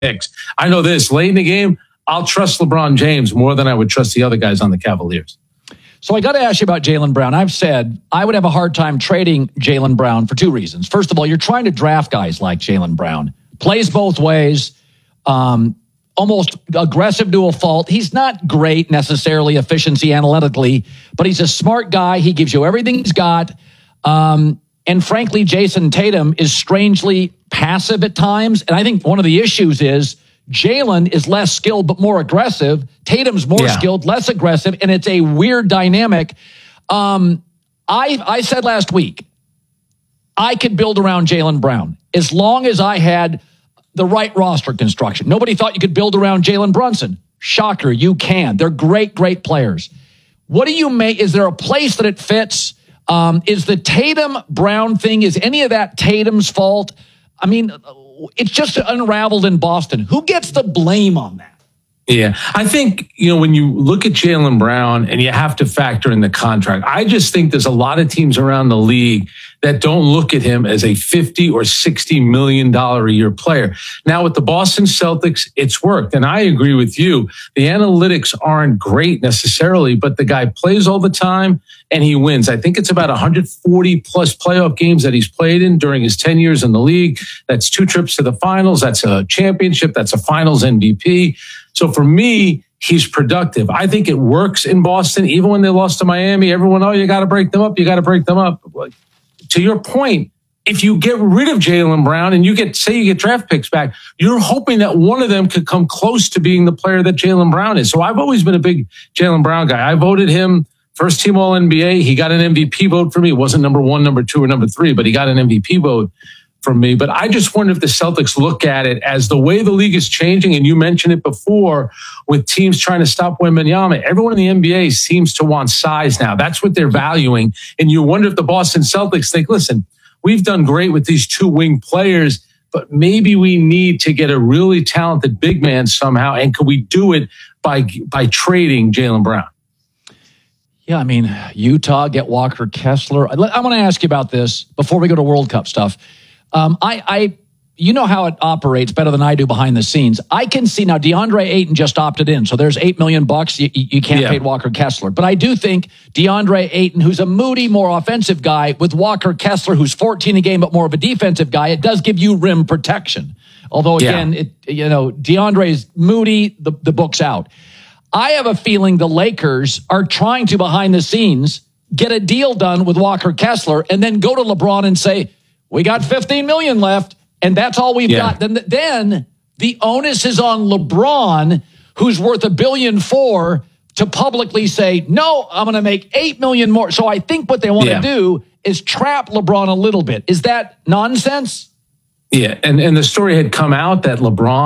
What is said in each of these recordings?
picks. I know this, late in the game, I'll trust LeBron James more than I would trust the other guys on the Cavaliers. So I got to ask you about Jaylen Brown. I've said I would have a hard time trading Jaylen Brown for two reasons. First of all, you're trying to draft guys like Jaylen Brown. Plays both ways, almost aggressive to a fault. He's not great necessarily efficiency analytically, but he's a smart guy. He gives you everything he's got. And frankly, Jason Tatum is strangely passive at times. And I think one of the issues is Jaylen is less skilled but more aggressive. Tatum's more skilled, less aggressive, and it's a weird dynamic. I said last week, I could build around Jaylen Brown as long as I had the right roster construction. Nobody thought you could build around Jalen Brunson. Shocker, you can. They're great, great players. What do you make? Is there a place that it fits? Is the Tatum-Brown thing, is any of that Tatum's fault? I mean, it's just unraveled in Boston. Who gets the blame on that? Yeah, I think, when you look at Jaylen Brown and you have to factor in the contract, I just think there's a lot of teams around the league that don't look at him as a $50 or $60 million a year player. Now, with the Boston Celtics, it's worked. And I agree with you. The analytics aren't great necessarily, but the guy plays all the time and he wins. I think it's about 140 plus playoff games that he's played in during his 10 years in the league. That's 2 trips to the finals. That's a championship. That's a finals MVP. So for me, he's productive. I think it works in Boston. Even when they lost to Miami, everyone, you got to break them up. You got to break them up. To your point, if you get rid of Jaylen Brown and you get draft picks back, you're hoping that one of them could come close to being the player that Jaylen Brown is. So I've always been a big Jaylen Brown guy. I voted him first team All NBA. He got an MVP vote for me. It wasn't number 1, number 2, or number 3, but he got an MVP vote from me. But I just wonder if the Celtics look at it as the way the league is changing. And you mentioned it before with teams trying to stop Wembanyama. Everyone in the NBA seems to want size now. That's what they're valuing. And you wonder if the Boston Celtics think, listen, we've done great with these 2 wing players, but maybe we need to get a really talented big man somehow. And could we do it by trading Jaylen Brown? Yeah, I mean, Utah, get Walker Kessler. I want to ask you about this before we go to World Cup stuff. You know how it operates better than I do behind the scenes. I can see now DeAndre Ayton just opted in, so there's $8 million. You can't pay Walker Kessler, but I do think DeAndre Ayton, who's a moody, more offensive guy, with Walker Kessler, who's 14 a game but more of a defensive guy, it does give you rim protection. Although again, DeAndre is moody, the book's out. I have a feeling the Lakers are trying to behind the scenes get a deal done with Walker Kessler, and then go to LeBron and say, we got $15 million left, and that's all we've got. Then the onus is on LeBron, who's worth $1.4 billion, to publicly say, no, I'm going to make $8 million more. So I think what they want to do is trap LeBron a little bit. Is that nonsense? Yeah, and the story had come out that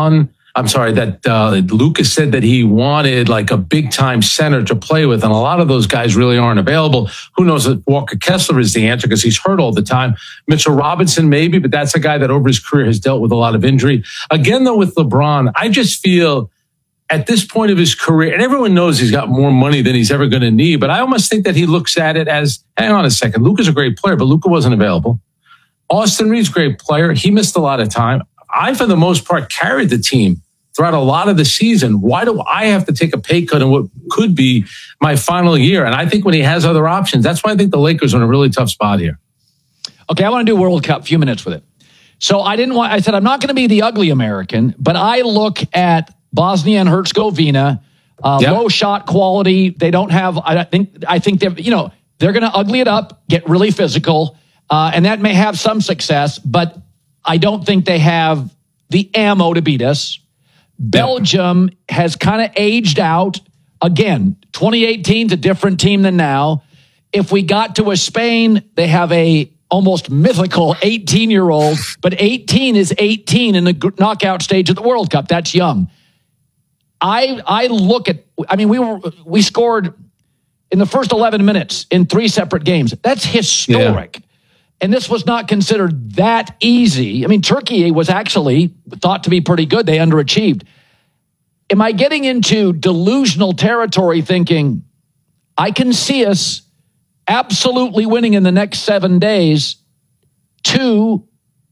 Lucas said that he wanted like a big time center to play with. And a lot of those guys really aren't available. Who knows if Walker Kessler is the answer because he's hurt all the time. Mitchell Robinson, maybe, but that's a guy that over his career has dealt with a lot of injury. Again, though, with LeBron, I just feel at this point of his career, and everyone knows he's got more money than he's ever going to need, but I almost think that he looks at it as, hang on a second, Luka's a great player, but Luka wasn't available. Austin Reeves, great player. He missed a lot of time. I, for the most part, carried the team throughout a lot of the season. Why do I have to take a pay cut in what could be my final year? And I think when he has other options, that's why I think the Lakers are in a really tough spot here. Okay, I want to do World Cup, a few minutes with it. So I said, I'm not going to be the ugly American, but I look at Bosnia and Herzegovina, low shot quality. They don't have, I think they're going to ugly it up, get really physical, and that may have some success, but I don't think they have the ammo to beat us. Belgium has kind of aged out. Again, 2018 is a different team than now. If we got to a Spain, they have a almost mythical 18-year-old, but 18 is 18 in the knockout stage of the World Cup. That's young. I look at, we scored in the first 11 minutes in 3 separate games. That's historic. Yeah. And this was not considered that easy. I mean, Turkey was actually thought to be pretty good. They underachieved. Am I getting into delusional territory thinking I can see us absolutely winning in the next 7 days to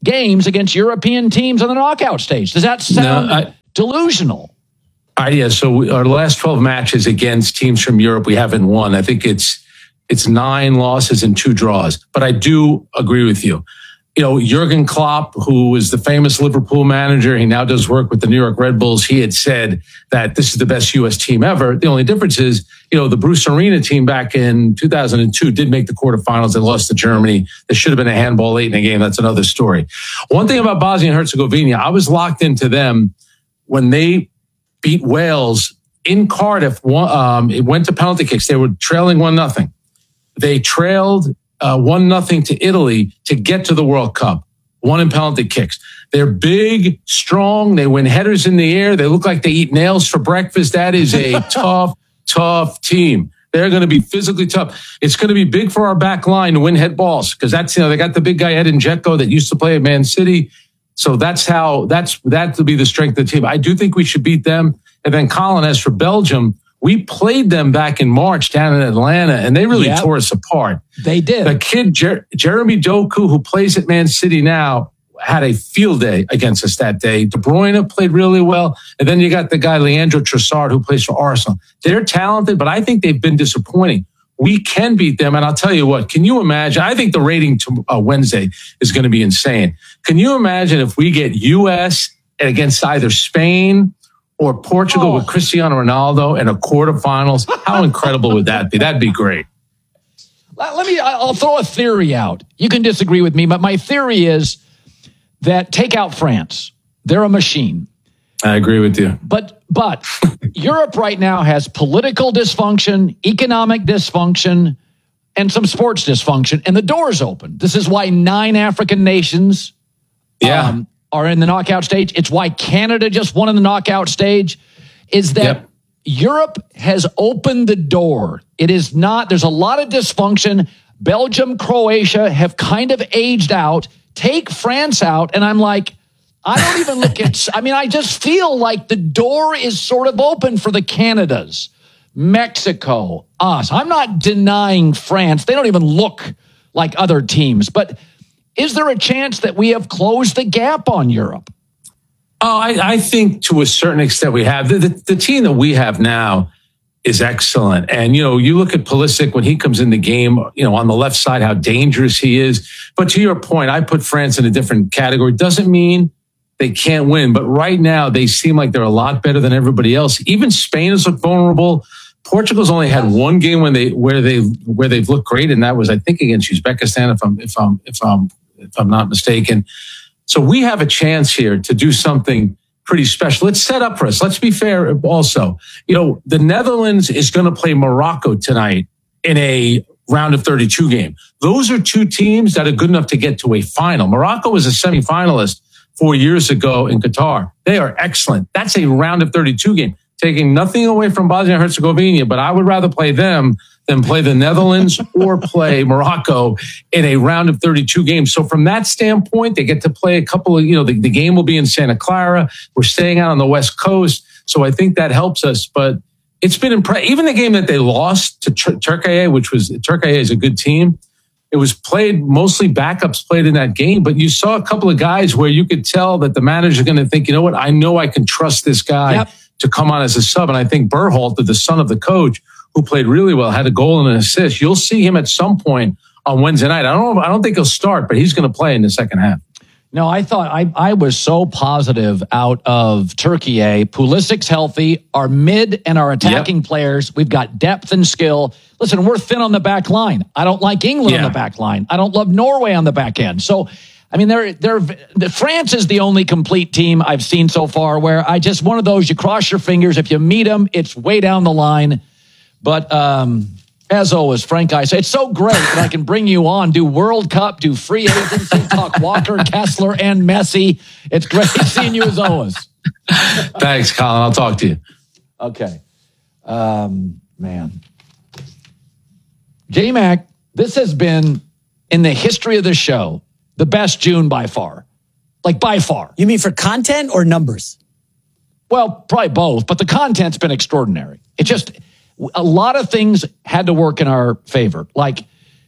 games against European teams on the knockout stage. Does that sound delusional? Yeah. So our last 12 matches against teams from Europe, we haven't won. I think it's 9 losses and 2 draws. But I do agree with you. Jurgen Klopp, who was the famous Liverpool manager, he now does work with the New York Red Bulls. He had said that this is the best U.S. team ever. The only difference is, the Bruce Arena team back in 2002 did make the quarterfinals. They lost to Germany. There should have been a handball late in the game. That's another story. One thing about Bosnia and Herzegovina, I was locked into them when they beat Wales in Cardiff. It went to penalty kicks. They were trailing 1-0. They trailed 1-0 to Italy to get to the World Cup. Won in penalty kicks. They're big, strong. They win headers in the air. They look like they eat nails for breakfast. That is a tough team. They're going to be physically tough. It's going to be big for our back line to win head balls because that's, they got the big guy Edin Dzeko that used to play at Man City. So that will be the strength of the team. I do think we should beat them. And then Colin, as for Belgium, we played them back in March down in Atlanta, and they really tore us apart. They did. The kid, Jeremy Doku, who plays at Man City now, had a field day against us that day. De Bruyne played really well. And then you got the guy, Leandro Trossard, who plays for Arsenal. They're talented, but I think they've been disappointing. We can beat them. And I'll tell you what, can you imagine? I think the rating to Wednesday is going to be insane. Can you imagine if we get U.S. against either Spain or Portugal with Cristiano Ronaldo in a quarterfinals? How incredible would that be? That'd be great. I'll throw a theory out. You can disagree with me, but my theory is that take out France. They're a machine. I agree with you. But Europe right now has political dysfunction, economic dysfunction, and some sports dysfunction, and the door's open. This is why 9 African nations are in the knockout stage. It's why Canada just won in the knockout stage, is that Europe has opened the door. It is not, there's a lot of dysfunction. Belgium, Croatia have kind of aged out. Take France out, and I'm like, I don't even look at, I just feel like the door is sort of open for the Canadas, Mexico, us. I'm not denying France. They don't even look like other teams. But is there a chance that we have closed the gap on Europe? Oh, I think to a certain extent we have. The team that we have now is excellent. And, you look at Pulisic when he comes in the game, on the left side, how dangerous he is. But to your point, I put France in a different category. Doesn't mean they can't win. But right now, they seem like they're a lot better than everybody else. Even Spain has looked vulnerable. Portugal's only had one game where they've looked great, and that was, I think, against Uzbekistan, if I'm not mistaken. So we have a chance here to do something pretty special. Let's set up for us. Let's be fair also. The Netherlands is going to play Morocco tonight in a round of 32 game. Those are 2 teams that are good enough to get to a final. Morocco was a semifinalist 4 years ago in Qatar. They are excellent. That's a round of 32 game. Taking nothing away from Bosnia and Herzegovina, but I would rather play them than play the Netherlands or play Morocco in a round of 32 games. So from that standpoint, they get to play a couple of, the game will be in Santa Clara. We're staying out on the West Coast. So I think that helps us. But it's been impressive. Even the game that they lost to Turkey, Turkey is a good team. It was played, mostly backups played in that game, but you saw a couple of guys where you could tell that the manager's going to think, you know what, I know I can trust this guy to come on as a sub. And I think Berhalter, the son of the coach, who played really well, had a goal and an assist. You'll see him at some point on Wednesday night. I don't think he'll start, but he's going to play in the second half. No, I thought I was so positive out of Turkey. Pulisic's healthy. Our mid and our attacking players, we've got depth and skill. Listen, we're thin on the back line. I don't like England on the back line. I don't love Norway on the back end. So, France is the only complete team I've seen so far where one of those, you cross your fingers. If you meet them, it's way down the line. But as always, Frank, I say it's so great that I can bring you on, do World Cup, do free agency, talk Walker, Kessler, and Messi. It's great seeing you as always. Thanks, Colin. I'll talk to you. Okay. Man. J-Mac, this has been, in the history of the show, the best June by far. Like, by far. You mean for content or numbers? Well, probably both, but the content's been extraordinary. It just... a lot of things had to work in our favor. Like,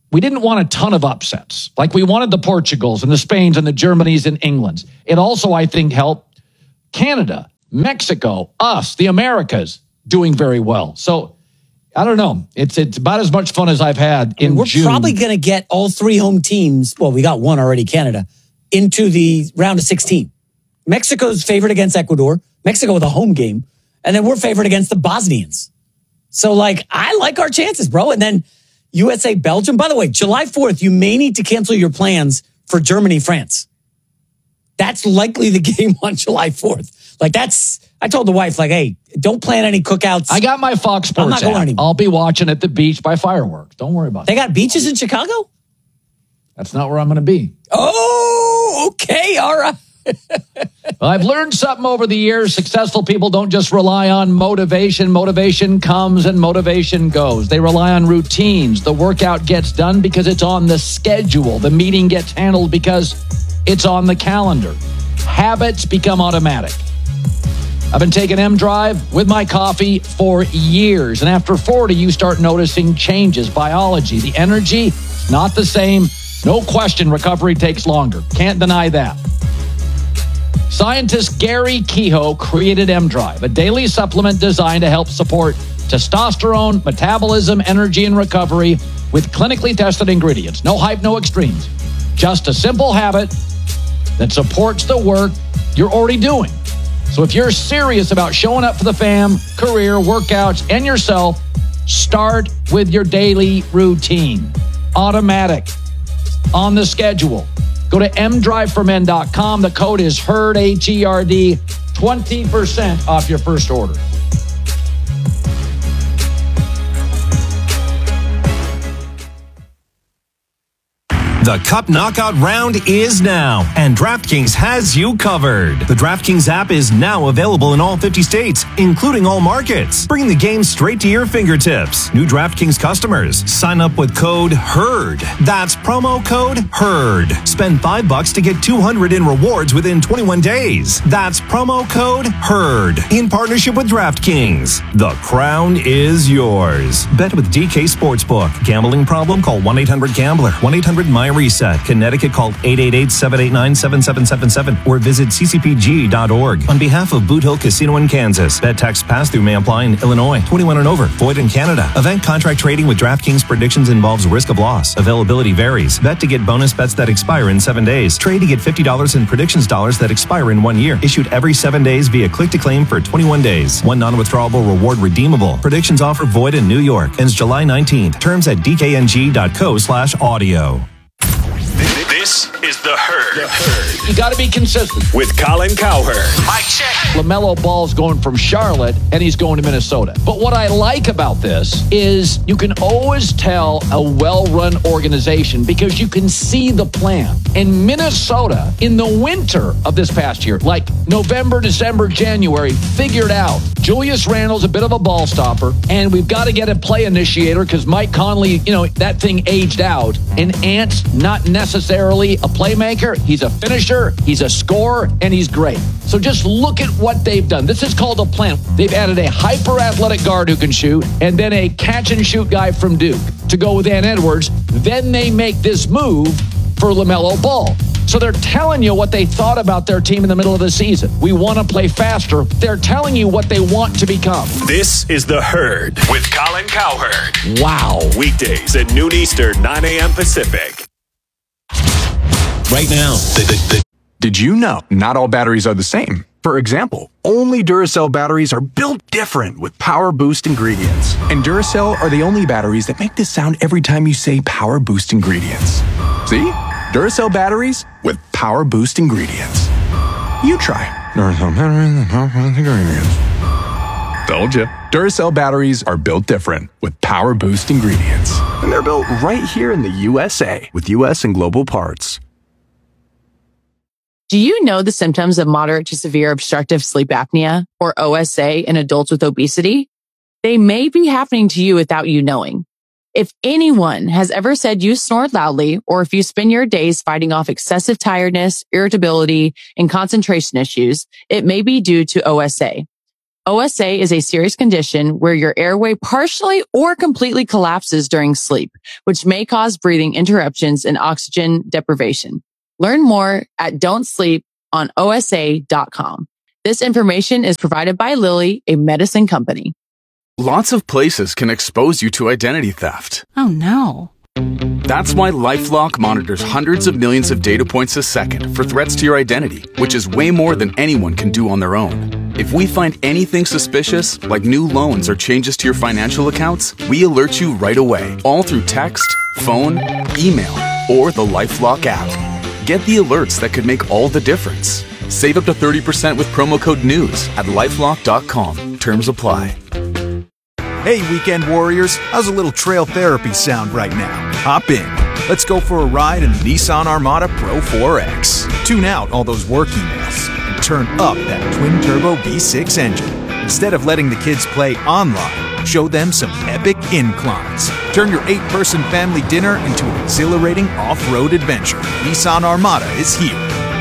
we didn't want a ton of upsets. Like we wanted the Portugals and the Spains and the Germanys and Englands. It also, I think, helped Canada, Mexico, us, the Americas doing very well. So I don't know. It's about as much fun as I've had in June. We're probably going to get all three home teams. Well, we got one already, Canada, into the round of 16. Mexico's favored against Ecuador. Mexico with a home game. And then we're favored against the Bosnians. So, like, I like our chances, bro. And then USA, Belgium. By the way, July 4th, you may need to cancel your plans for Germany, France. That's likely the game on July 4th. Like, I told the wife, like, hey, don't plan any cookouts. I got my Fox Sports I'm not going app. anymore. I'll be watching at the beach by fireworks. Don't worry about it. They got beaches in Chicago? That's not where I'm going to be. Oh, okay. All right. Well, I've learned something over the years. Successful people don't just rely on motivation. Motivation comes and motivation goes. They rely on routines. The workout gets done because it's on the schedule. The meeting gets handled because it's on the calendar. Habits become automatic. I've been taking M-Drive with my coffee for years. And after 40, you start noticing changes. Biology, the energy, not the same. No question, recovery takes longer. Can't deny that. Scientist Gary Kehoe created M-Drive, a daily supplement designed to help support testosterone, metabolism, energy, and recovery with clinically tested ingredients. No hype, no extremes. Just a simple habit that supports the work you're already doing. So if you're serious about showing up for the fam, career, workouts, and yourself, start with your daily routine. Automatic. On the schedule. Go to mdriveformen.com. The code is HERD, H-E-R-D, 20% off your first order. The Cup Knockout round is now, and DraftKings has you covered. The DraftKings app is now available in all 50 states, including all markets, bringing the game straight to your fingertips. New DraftKings customers, sign up with code HERD. That's promo code HERD. Spend $5 to get $200 in rewards within 21 days. That's promo code HERD. In partnership with DraftKings. The crown is yours. Bet with DK Sportsbook. Gambling problem? Call 1-800-GAMBLER. 1-800-MY Reset. Connecticut, call 888-789-7777 or visit ccpg.org. On behalf of Boot Hill Casino in Kansas, bet tax pass-through may apply in Illinois. 21 and over. Void in Canada. Event contract trading with DraftKings predictions involves risk of loss. Availability varies. Bet to get bonus bets that expire in 7 days. Trade to get $50 in predictions dollars that expire in 1 year. Issued every 7 days via click-to-claim for 21 days. One non-withdrawable reward redeemable. Predictions offer void in New York. Ends July 19th. Terms at dkng.co/audio. This is The Herd. You got to be consistent. With Colin Cowherd. Mic check. LaMelo Ball's going from Charlotte, and he's going to Minnesota. But what I like about this is you can always tell a well-run organization because you can see the plan. In Minnesota, in the winter of this past year, like November, December, January, figured out Julius Randle's a bit of a ball stopper, and we've got to get a play initiator because Mike Conley, that thing aged out. And Ant's not necessarily a playmaker. He's a finisher, he's a scorer, and he's great. So just look at what they've done. This is called a plan. They've added a hyper-athletic guard who can shoot, and then a catch-and-shoot guy from Duke to go with Ant Edwards. Then they make this move for LaMelo Ball. So they're telling you what they thought about their team in the middle of the season. We want to play faster. They're telling you what they want to become. This is The Herd with Colin Cowherd. Wow. Weekdays at noon Eastern, 9 a.m. Pacific. Right now. Did you know not all batteries are the same? For example, only Duracell batteries are built different with Power Boost ingredients. And Duracell are the only batteries that make this sound every time you say Power Boost ingredients. See? Duracell batteries with Power Boost ingredients. You try. Duracell batteries with Power Boost ingredients. Told you. Duracell batteries are built different with Power Boost ingredients. And they're built right here in the USA with US and global parts. Do you know the symptoms of moderate to severe obstructive sleep apnea, or OSA, in adults with obesity? They may be happening to you without you knowing. If anyone has ever said you snore loudly, or if you spend your days fighting off excessive tiredness, irritability, and concentration issues, it may be due to OSA. OSA is a serious condition where your airway partially or completely collapses during sleep, which may cause breathing interruptions and oxygen deprivation. Learn more at don'tsleeponosa.com. This information is provided by Lilly, a medicine company. Lots of places can expose you to identity theft. Oh no. That's why LifeLock monitors hundreds of millions of data points a second for threats to your identity, which is way more than anyone can do on their own. If we find anything suspicious, like new loans or changes to your financial accounts, we alert you right away, all through text, phone, email, or the LifeLock app. Get the alerts that could make all the difference. Save up to 30% with promo code NEWS at LifeLock.com. Terms apply. Hey, weekend warriors, how's a little trail therapy sound right now? Hop in. Let's go for a ride in the Nissan Armada Pro 4X. Tune out all those work emails and turn up that twin-turbo V6 engine. Instead of letting the kids play online, show them some epic inclines. Turn your 8-person family dinner into an exhilarating off-road adventure. Nissan Armada is here.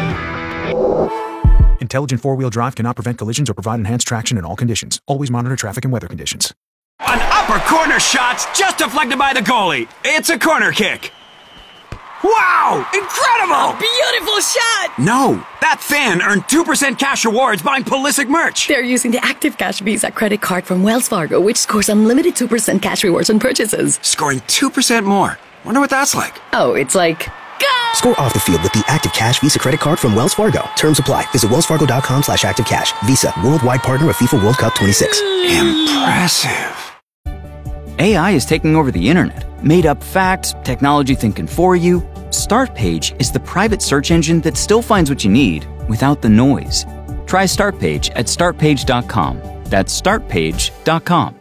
Intelligent four-wheel drive cannot prevent collisions or provide enhanced traction in all conditions. Always monitor traffic and weather conditions. An upper corner shot's just deflected by the goalie. It's a corner kick. Wow! Incredible! A beautiful shot! No, that fan earned 2% cash rewards buying Pulisic merch. They're using the Active Cash Visa credit card from Wells Fargo, which scores unlimited 2% cash rewards on purchases. Scoring 2% more. Wonder what that's like. Oh, it's like... Go! Score off the field with the Active Cash Visa credit card from Wells Fargo. Terms apply. Visit wellsfargo.com/activecash. Visa, worldwide partner of FIFA World Cup 26. Impressive. AI is taking over the internet. Made up facts, technology thinking for you. Startpage is the private search engine that still finds what you need without the noise. Try Startpage at startpage.com. That's startpage.com.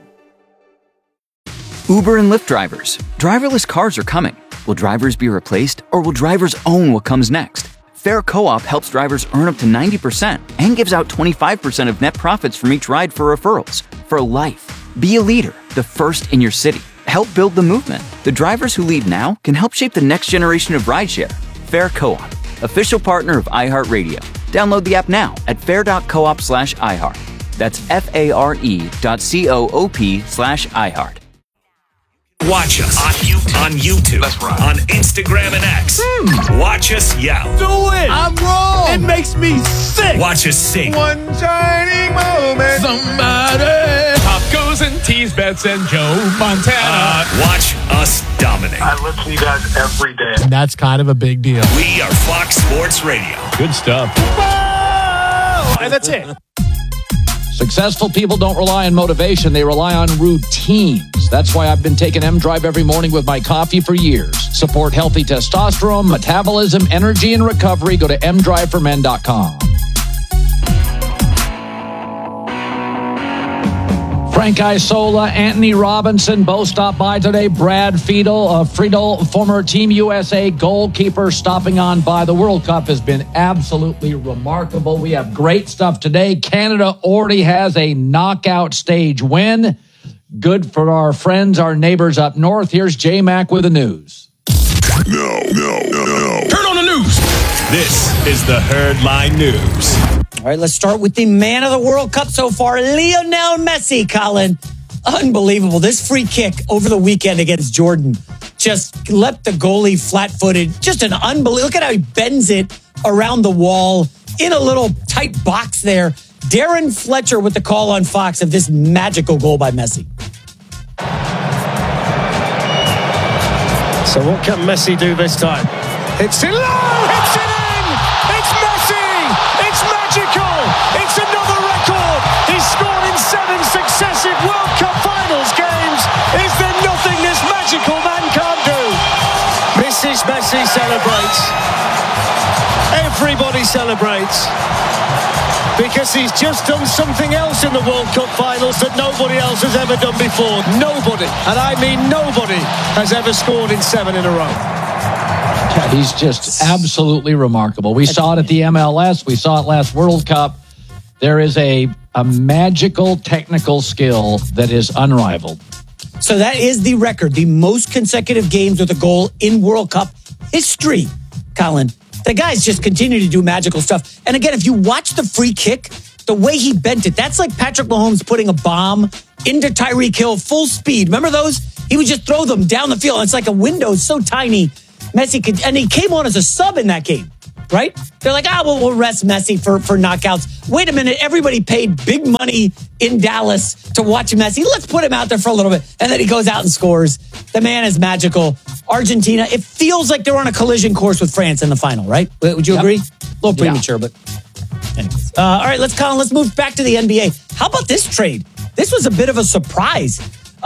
Uber and Lyft drivers. Driverless cars are coming. Will drivers be replaced, or will drivers own what comes next? Fair Co-op helps drivers earn up to 90% and gives out 25% of net profits from each ride for referrals for life. Be a leader, the first in your city. Help build the movement. The drivers who lead now can help shape the next generation of rideshare. Fair Co-op, official partner of iHeartRadio. Download the app now at fair.coop/iHeart. That's FARE.coop/iHeart. Watch us on YouTube, on Instagram and X. Watch us yell. Do it! I'm wrong! It makes me sick! Watch us sing. One tiny moment. Somebody. Pop goes and tease Bets and Joe Montana. Watch us dominate. I listen to you guys every day. And that's kind of a big deal. We are Fox Sports Radio. Good stuff. Whoa! And that's it. Successful people don't rely on motivation. They rely on routines. That's why I've been taking M-Drive every morning with my coffee for years. Support healthy testosterone, metabolism, energy, and recovery. Go to mdriveformen.com. Frank Isola, Anthony Robinson both stopped by today. Brad Friedel, former Team USA goalkeeper, stopping on by. The World Cup has been absolutely remarkable. We have great stuff today. Canada already has a knockout stage win. Good for our friends, our neighbors up north. Here's J-Mac with the news. No. Turn on the news. This is the Herdline News. All right, let's start with the man of the World Cup so far, Lionel Messi, Colin. Unbelievable. This free kick over the weekend against Jordan just left the goalie flat-footed. Just an unbelievable. Look at how he bends it around the wall in a little tight box there. Darren Fletcher with the call on Fox of this magical goal by Messi. So what can Messi do this time? It's in low! It's in! It's Messi! It's magical! It's another record! He's scored in 7 successive World Cup Finals games! Is there nothing this magical man can't do? Mrs. Messi celebrates. Everybody celebrates. Because he's just done something else in the World Cup Finals that nobody else has ever done before. Nobody, and I mean nobody, has ever scored in 7 in a row. Yeah, he's just absolutely remarkable. We saw it at the MLS. We saw it last World Cup. There is a magical technical skill that is unrivaled. So that is the record, the most consecutive games with a goal in World Cup history, Colin. The guys just continue to do magical stuff. And again, if you watch the free kick, the way he bent it, that's like Patrick Mahomes putting a bomb into Tyreek Hill full speed. Remember those? He would just throw them down the field. It's like a window so tiny. Messi could, and he came on as a sub in that game, right? They're like, we'll rest Messi for knockouts. Wait a minute. Everybody paid big money in Dallas to watch Messi. Let's put him out there for a little bit. And then he goes out and scores. The man is magical. Argentina, it feels like they're on a collision course with France in the final, right? Would you agree? A little premature, but anyways. All right, let's move back to the NBA. How about this trade? This was a bit of a surprise.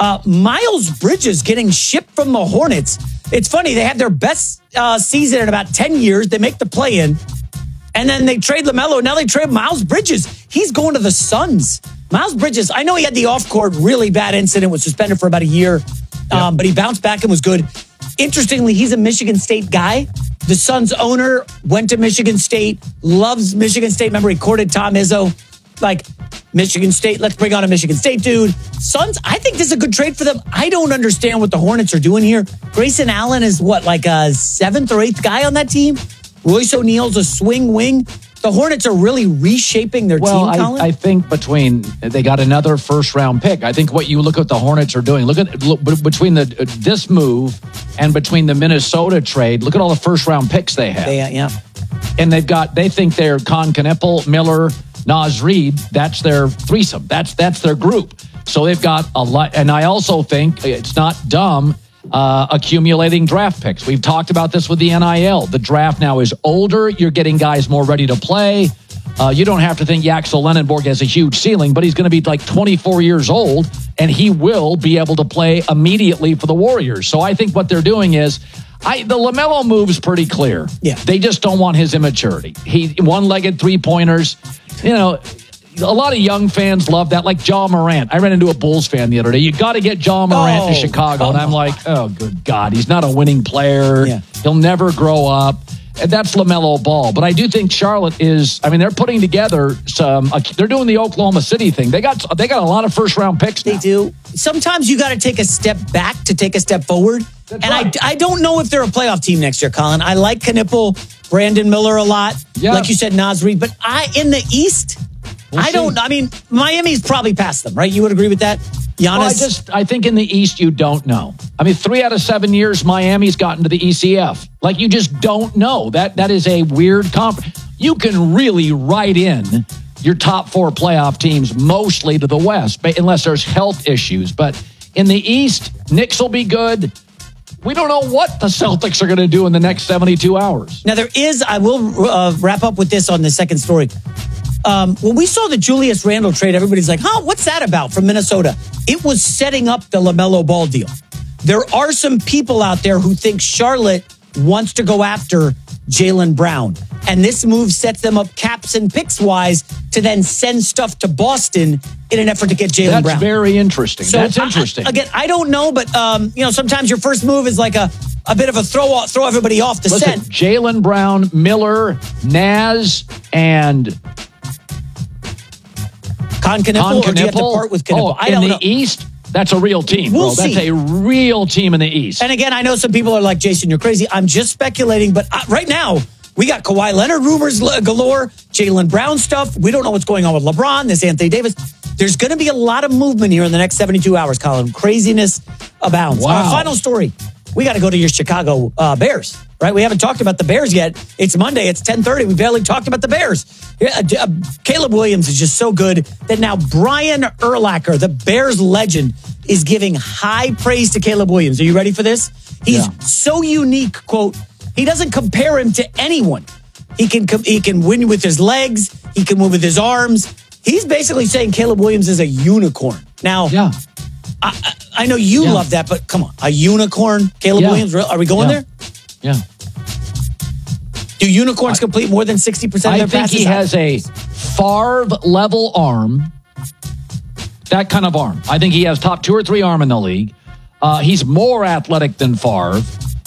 Miles Bridges getting shipped from the Hornets. It's funny, they had their best season in about 10 years. They make the play-in, and then they trade LaMelo. Now they trade Miles Bridges. He's going to the Suns. Miles Bridges, I know he had the off-court really bad incident, was suspended for about a year, but he bounced back and was good. Interestingly, he's a Michigan State guy. The Suns owner went to Michigan State, loves Michigan State. Remember, he courted Tom Izzo. Like, Michigan State, let's bring on a Michigan State dude. Suns, I think this is a good trade for them. I don't understand what the Hornets are doing here. Grayson Allen is like a 7th or 8th guy on that team? Royce O'Neal's a swing wing. The Hornets are really reshaping their team, Colin. I think they got another first-round pick. I think what you look at the Hornets are doing, look between this move and between the Minnesota trade, look at all the first-round picks they have. And they think they're Con Knippel, Miller, Naz Reid, that's their threesome. That's their group. So they've got a lot. And I also think it's not dumb accumulating draft picks. We've talked about this with the NIL. The draft now is older. You're getting guys more ready to play. You don't have to think Yaxel Lenenborg has a huge ceiling, but he's going to be like 24 years old, and he will be able to play immediately for the Warriors. So I think what they're doing is, the LaMelo move's pretty clear. Yeah. They just don't want his immaturity. He one-legged three-pointers. You know, a lot of young fans love that, like Ja Morant. I ran into a Bulls fan the other day. You got to get Ja Morant to Chicago. And I'm like, oh, good God. He's not a winning player. Yeah. He'll never grow up. And that's LaMelo Ball. But I do think Charlotte they're putting together they're doing the Oklahoma City thing. They got a lot of first-round picks now. They do. Sometimes you got to take a step back to take a step forward. That's right. I don't know if they're a playoff team next year, Colin. I like Knippel, Brandon Miller a lot. Yeah. Like you said, Naz Reid. But in the East, Miami's probably past them, right? You would agree with that? Giannis? I think in the East, you don't know. 3 out of 7 years, Miami's gotten to the ECF. Like, you just don't know. That is a weird conference. You can really write in your top 4 playoff teams mostly to the West, unless there's health issues. But in the East, Knicks will be good. We don't know what the Celtics are going to do in the next 72 hours. Now, I will wrap up with this on the second story. When we saw the Julius Randle trade, everybody's like, what's that about from Minnesota? It was setting up the LaMelo Ball deal. There are some people out there who think Charlotte wants to go after Jaylen Brown. And this move sets them up caps and picks wise to then send stuff to Boston in an effort to get Jaylen Brown. That's very interesting. So that's interesting. I don't know, but sometimes your first move is like a bit of a throw everybody off the scent. Jaylen Brown, Miller, Naz, and Con Knippel, or do you have to part with Knippel? In the East, that's a real team, bro. That's a real team in the East. And again, I know some people are like, Jason, you're crazy. I'm just speculating, but right now, we got Kawhi Leonard rumors galore, Jaylen Brown stuff. We don't know what's going on with LeBron, this Anthony Davis. There's going to be a lot of movement here in the next 72 hours, Colin. Craziness abounds. Wow. Our final story. We got to go to your Chicago Bears, right? We haven't talked about the Bears yet. It's Monday. It's 10:30. We barely talked about the Bears. Caleb Williams is just so good that now Brian Urlacher, the Bears legend, is giving high praise to Caleb Williams. Are you ready for this? He's so unique, quote, he doesn't compare him to anyone. He can win with his legs. He can move with his arms. He's basically saying Caleb Williams is a unicorn. Now, I know you love that, but come on. A unicorn, Caleb Williams? Are we going there? Yeah. Do unicorns complete more than 60% of their passes? I think he has a Favre-level arm. That kind of arm. I think he has top 2 or 3 arm in the league. He's more athletic than Favre.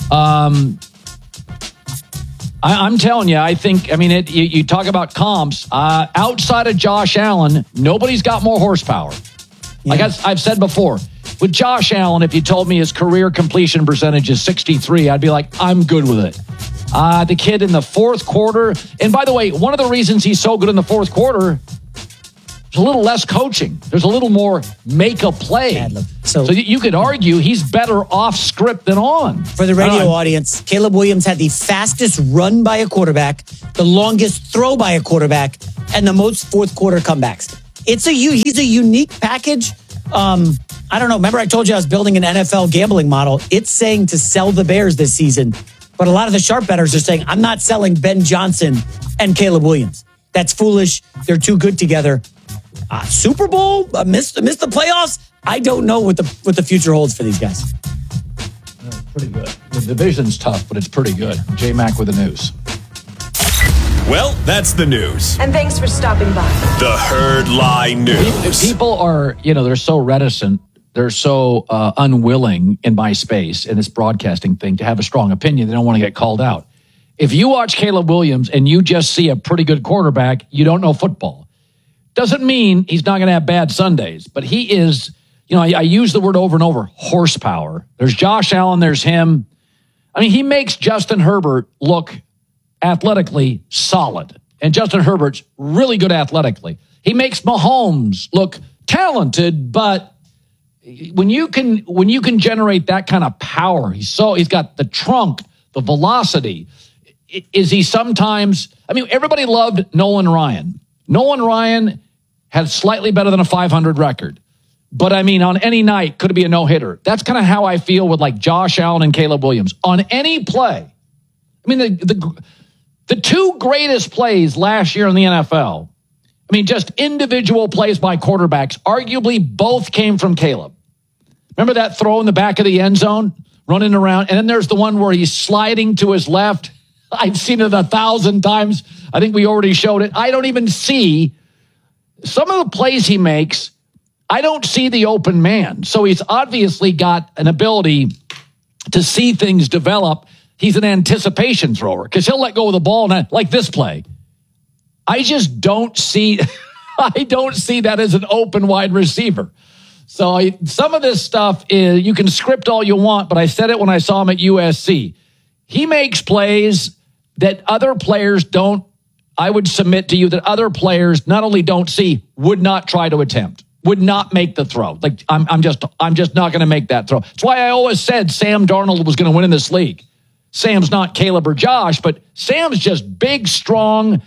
I'm telling you, you talk about comps. Outside of Josh Allen, nobody's got more horsepower. Like I've said before, with Josh Allen, if you told me his career completion percentage is 63, I'd be like, I'm good with it. The kid in the fourth quarter, and by the way, one of the reasons he's so good in the fourth quarter, There's a little less coaching. There's a little more make a play. So you could argue he's better off script than on. For the radio audience, Caleb Williams had the fastest run by a quarterback, the longest throw by a quarterback, and the most fourth quarter comebacks. He's a unique package. I don't know. Remember I told you I was building an NFL gambling model. It's saying to sell the Bears this season. But a lot of the sharp bettors are saying, I'm not selling Ben Johnson and Caleb Williams. That's foolish. They're too good together. Super Bowl, miss the playoffs. I don't know what the future holds for these guys. Pretty good. The division's tough, but it's pretty good. J-Mac with the news. Well, that's the news. And thanks for stopping by. The Herd Lie News. People are, they're so reticent. They're so unwilling in my space, in this broadcasting thing, to have a strong opinion. They don't want to get called out. If you watch Caleb Williams and you just see a pretty good quarterback, you don't know football. Doesn't mean he's not going to have bad Sundays, but he is, I use the word over and over, horsepower. There's Josh Allen, there's him. I mean, he makes Justin Herbert look athletically solid. And Justin Herbert's really good athletically. He makes Mahomes look talented, but when you can generate that kind of power, he's got the trunk, the velocity. Is he sometimes, everybody loved Nolan Ryan. Nolan Ryan had slightly better than a 500 record. But on any night, could it be a no-hitter? That's kind of how I feel with like Josh Allen and Caleb Williams. On any play, the two greatest plays last year in the NFL, just individual plays by quarterbacks, arguably both came from Caleb. Remember that throw in the back of the end zone, running around? And then there's the one where he's sliding to his left. I've seen it 1,000 times. I think we already showed it. I don't even see some of the plays he makes. I don't see the open man. So he's obviously got an ability to see things develop. He's an anticipation thrower because he'll let go of the ball, like this play. I just don't see that as an open wide receiver. So some of this stuff is, you can script all you want, but I said it when I saw him at USC. He makes plays that other players don't. I would submit to you that other players not only don't see, would not try to attempt, would not make the throw. Like I'm just not going to make that throw. That's why I always said Sam Darnold was going to win in this league. Sam's not Caleb or Josh, but Sam's just big, strong.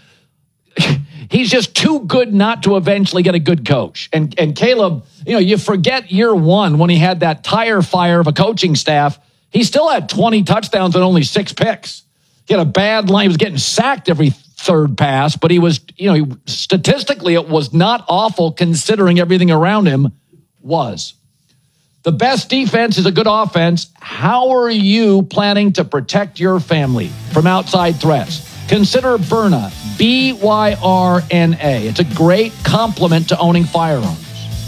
He's just too good not to eventually get a good coach. And Caleb, you forget year one when he had that tire fire of a coaching staff. He still had 20 touchdowns and only 6 picks. He had a bad line. He was getting sacked every third pass, but he was, statistically, it was not awful considering everything around him was. The best defense is a good offense. How are you planning to protect your family from outside threats? Consider Byrna, B-Y-R-N-A. It's a great complement to owning firearms.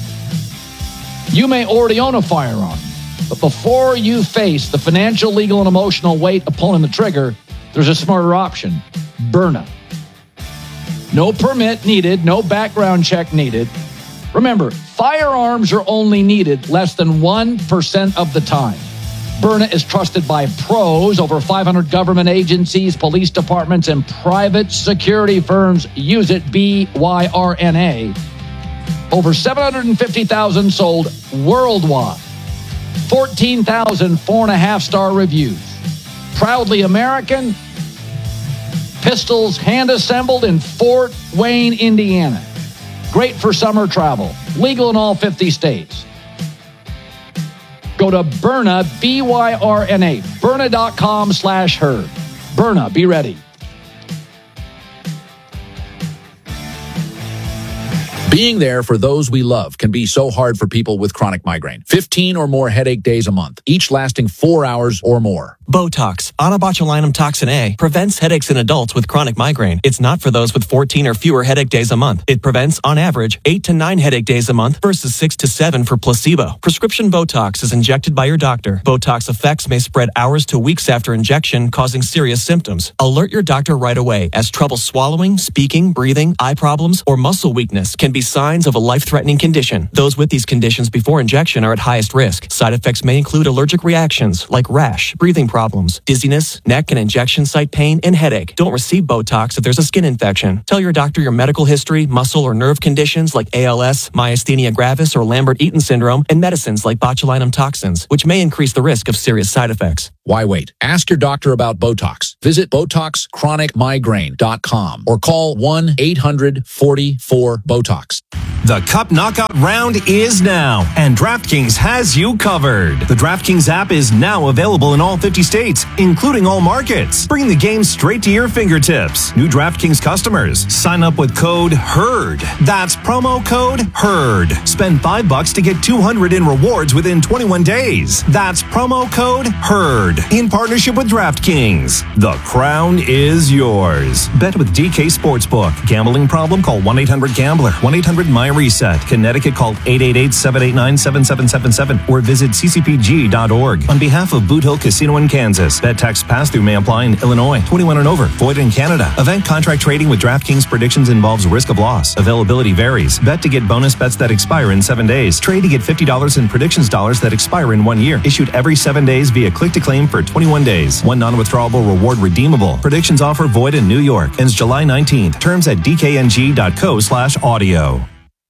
You may already own a firearm, but before you face the financial, legal, and emotional weight of pulling the trigger, there's a smarter option, Byrna. No permit needed, no background check needed. Remember, firearms are only needed less than 1% of the time. Byrna is trusted by pros. Over 500 government agencies, police departments, and private security firms use it, B-Y-R-N-A. Over 750,000 sold worldwide. 14,000 4.5-star reviews. Proudly American. Pistols hand-assembled in Fort Wayne, Indiana. Great for summer travel. Legal in all 50 states. Go to Byrna, B-Y-R-N-A, Byrna.com/herd. Byrna, be ready. Being there for those we love can be so hard for people with chronic migraine. 15 or more headache days a month, each lasting 4 hours or more. Botox, onabotulinum toxin A, prevents headaches in adults with chronic migraine. It's not for those with 14 or fewer headache days a month. It prevents, on average, 8 to 9 headache days a month versus 6 to 7 for placebo. Prescription Botox is injected by your doctor. Botox effects may spread hours to weeks after injection, causing serious symptoms. Alert your doctor right away, as trouble swallowing, speaking, breathing, eye problems, or muscle weakness can be signs of a life-threatening condition. Those with these conditions before injection are at highest risk. Side effects may include allergic reactions like rash, breathing problems, dizziness, neck and injection site pain, and headache. Don't receive Botox if there's a skin infection. Tell your doctor your medical history, muscle or nerve conditions like ALS, myasthenia gravis, or Lambert-Eaton syndrome, and medicines like botulinum toxins, which may increase the risk of serious side effects. Why wait? Ask your doctor about Botox. Visit BotoxChronicMigraine.com or call 1-800-44-BOTOX. The Cup Knockout Round is now, and DraftKings has you covered. The DraftKings app is now available in all 50 states, including all markets. Bring the game straight to your fingertips. New DraftKings customers, sign up with code HERD. That's promo code HERD. Spend $5 to get $200 in rewards within 21 days. That's promo code HERD. In partnership with DraftKings. The crown is yours. Bet with DK Sportsbook. Gambling problem? Call 1-800-GAMBLER. 1-800-MY-RESET. Connecticut, call 888-789-7777 or visit ccpg.org. On behalf of Boot Hill Casino in Kansas, bet tax pass-through may apply in Illinois. 21 and over. Void in Canada. Event contract trading with DraftKings predictions involves risk of loss. Availability varies. Bet to get bonus bets that expire in 7 days. Trade to get $50 in predictions dollars that expire in 1 year. Issued every 7 days via click-to-claim for 21 days. One non-withdrawable reward redeemable. Predictions offer void in New York. Ends July 19th. Terms at dkng.co/audio.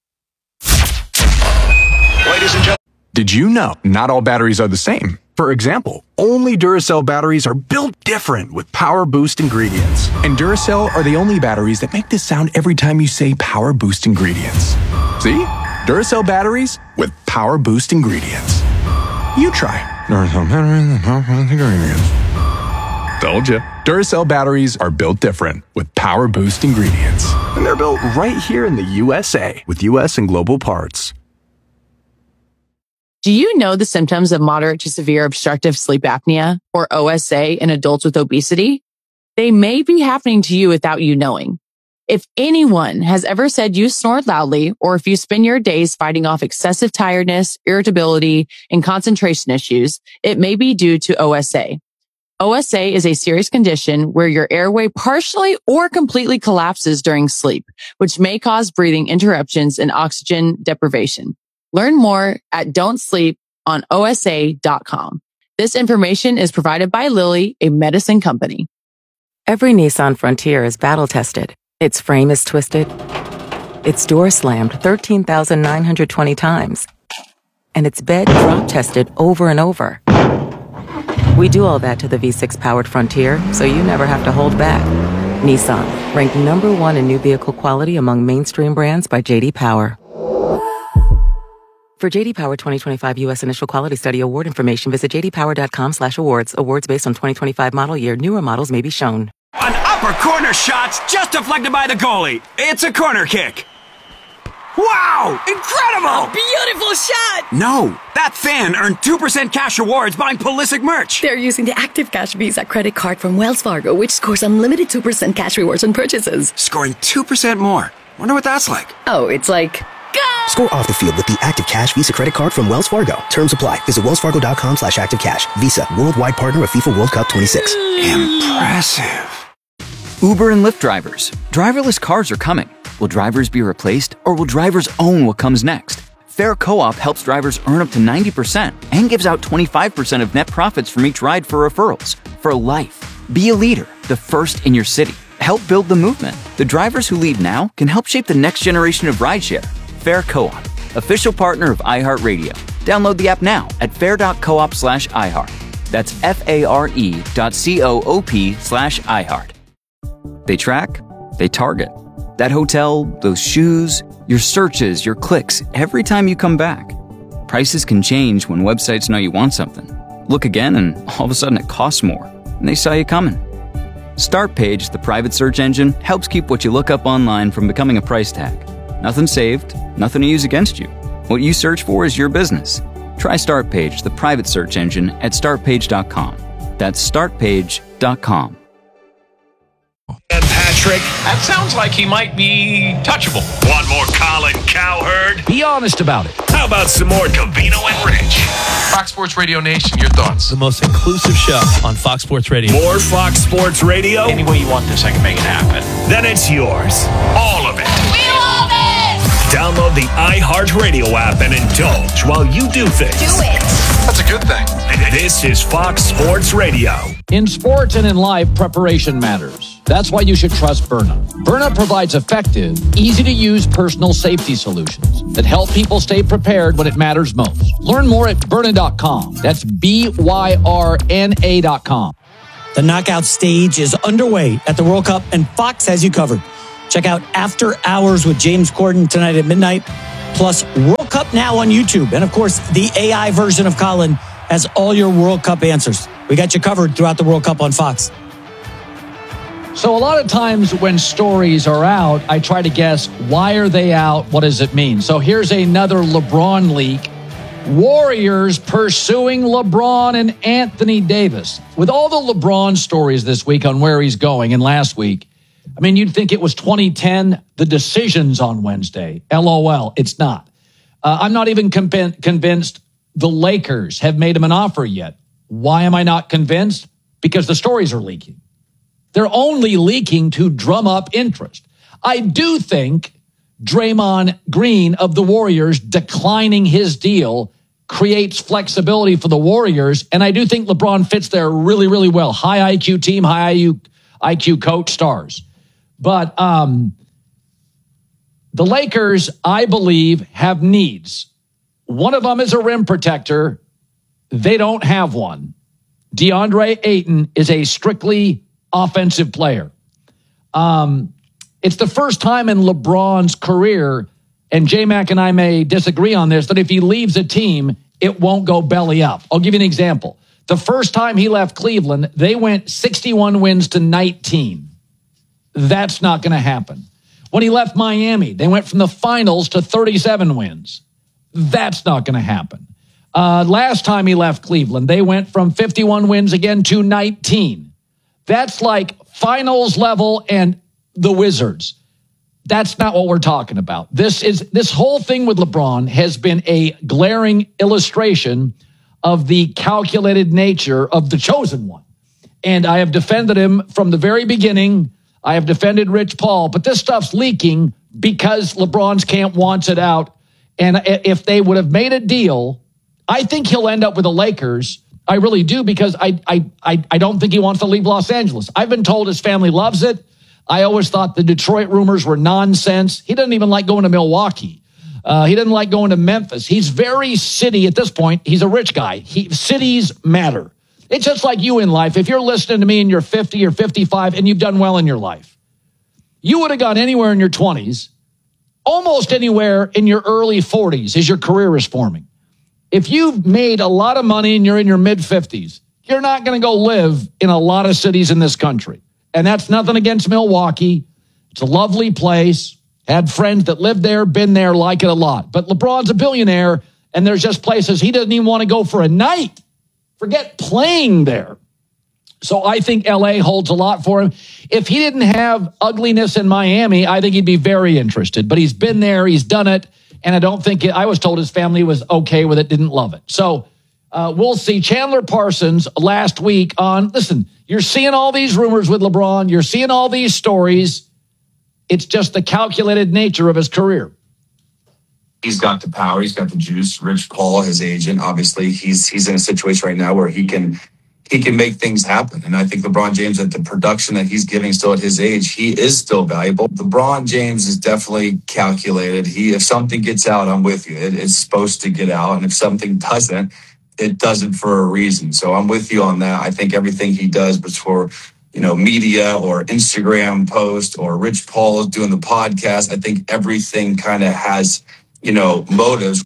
Ladies and gentlemen, did you know not all batteries are the same? For example, only Duracell batteries are built different with Power Boost ingredients. And Duracell are the only batteries that make this sound every time you say Power Boost ingredients. See? Duracell batteries with Power Boost ingredients. You try. Duracell batteries with Power Boost ingredients. Told you. Duracell batteries are built different with Power Boost ingredients. And they're built right here in the USA with US and global parts. Do you know the symptoms of moderate to severe obstructive sleep apnea, or OSA, in adults with obesity? They may be happening to you without you knowing. If anyone has ever said you snore loudly, or if you spend your days fighting off excessive tiredness, irritability, and concentration issues, it may be due to OSA. OSA is a serious condition where your airway partially or completely collapses during sleep, which may cause breathing interruptions and oxygen deprivation. Learn more at don'tsleeponosa.com. This information is provided by Lilly, a medicine company. Every Nissan Frontier is battle tested. Its frame is twisted. Its door slammed 13,920 times. And its bed drop tested over and over. We do all that to the V6 powered Frontier, so you never have to hold back. Nissan, ranked #1 in new vehicle quality among mainstream brands by J.D. Power. For J.D. Power 2025 U.S. Initial Quality Study award information, visit jdpower.com/awards. Awards based on 2025 model year. Newer models may be shown. An upper corner shot's just deflected by the goalie. It's a corner kick. Wow! Incredible! A beautiful shot! No, that fan earned 2% cash rewards buying Pulisic merch. They're using the Active Cash Visa credit card from Wells Fargo, which scores unlimited 2% cash rewards on purchases. Scoring 2% more. Wonder what that's like. Oh, it's like... Score off the field with the Active Cash Visa credit card from Wells Fargo. Terms apply. Visit wellsfargo.com/activecash. Visa, worldwide partner of FIFA World Cup 26. Impressive. Uber and Lyft drivers. Driverless cars are coming. Will drivers be replaced, or will drivers own what comes next? Fair Co-op helps drivers earn up to 90% and gives out 25% of net profits from each ride for referrals. For life. Be a leader, the first in your city. Help build the movement. The drivers who lead now can help shape the next generation of rideshare. Fair Co-op, official partner of iHeartRadio. Download the app now at fair.coop/iHeart. That's FARE.coop/iHeart. They track, they target. That hotel, those shoes, your searches, your clicks, every time you come back. Prices can change when websites know you want something. Look again and all of a sudden it costs more, and they saw you coming. Startpage, the private search engine, helps keep what you look up online from becoming a price tag. Nothing saved, nothing to use against you. What you search for is your business. Try Startpage, the private search engine, at startpage.com. That's startpage.com. And Patrick, that sounds like he might be touchable. Want more Colin Cowherd? Be honest about it. How about some more Covino and Rich? Fox Sports Radio Nation, your thoughts? The most inclusive show on Fox Sports Radio. More Fox Sports Radio? Any way you want this, I can make it happen. Then it's yours. All of it. We love it! Download the iHeartRadio app and indulge while you do things. Do it. That's a good thing. This is Fox Sports Radio. In sports and in life, preparation matters. That's why you should trust Byrna. Byrna provides effective, easy-to-use personal safety solutions that help people stay prepared when it matters most. Learn more at Byrna.com. That's BYRNA.com. The knockout stage is underway at the World Cup, and Fox has you covered. Check out After Hours with James Corden tonight at midnight, plus World Cup Now on YouTube. And, of course, the AI version of Colin has all your World Cup answers. We got you covered throughout the World Cup on Fox. So a lot of times when stories are out, I try to guess, why are they out? What does it mean? So here's another LeBron leak. Warriors pursuing LeBron and Anthony Davis. With all the LeBron stories this week on where he's going and last week, I mean, you'd think it was 2010, the decision's on Wednesday. LOL, it's not. I'm not even convinced the Lakers have made him an offer yet. Why am I not convinced? Because the stories are leaking. They're only leaking to drum up interest. I do think Draymond Green of the Warriors declining his deal creates flexibility for the Warriors, and I do think LeBron fits there really, really well. High IQ team, high IQ coach, stars. But the Lakers, I believe, have needs. One of them is a rim protector. They don't have one. DeAndre Ayton is a strictly offensive player. It's the first time in LeBron's career, and J-Mac and I may disagree on this, that if he leaves a team, it won't go belly up. I'll give you an example. The first time he left Cleveland, they went 61 wins to 19. That's not going to happen. When he left Miami, they went from the finals to 37 wins. That's not going to happen. Last time he left Cleveland, they went from 51 wins again to 19. That's like finals level and the Wizards. That's not what we're talking about. This whole thing with LeBron has been a glaring illustration of the calculated nature of the chosen one. And I have defended him from the very beginning. I have defended Rich Paul, but this stuff's leaking because LeBron's camp wants it out. And if they would have made a deal, I think he'll end up with the Lakers. I really do, because I don't think he wants to leave Los Angeles. I've been told his family loves it. I always thought the Detroit rumors were nonsense. He doesn't even like going to Milwaukee. He doesn't like going to Memphis. He's very city at this point. He's a rich guy. Cities matter. It's just like you in life. If you're listening to me and you're 50 or 55 and you've done well in your life, you would have gone anywhere in your 20s, almost anywhere in your early 40s as your career is forming. If you've made a lot of money and you're in your mid-50s, you're not going to go live in a lot of cities in this country. And that's nothing against Milwaukee. It's a lovely place. Had friends that lived there, been there, like it a lot. But LeBron's a billionaire, and there's just places he doesn't even want to go for a night. Forget playing there. So I think LA holds a lot for him. If he didn't have ugliness in Miami, I think he'd be very interested. But he's been there, he's done it, and I was told his family was okay with it, didn't love it. So we'll see. Chandler Parsons last week listen, you're seeing all these rumors with LeBron, you're seeing all these stories. It's just the calculated nature of his career. He's got the power. He's got the juice. Rich Paul, his agent, obviously, he's in a situation right now where he can make things happen. And I think LeBron James, at the production that he's giving still at his age, he is still valuable. LeBron James is definitely calculated. If something gets out, I'm with you. It's supposed to get out. And if something doesn't, it doesn't for a reason. So I'm with you on that. I think everything he does before, media or Instagram post or Rich Paul doing the podcast, I think everything kind of has motives.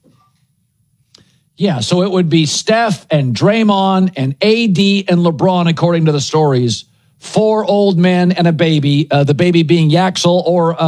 Yeah, so it would be Steph and Draymond and AD and LeBron, according to the stories. 4 old men and a baby, the baby being Yaxel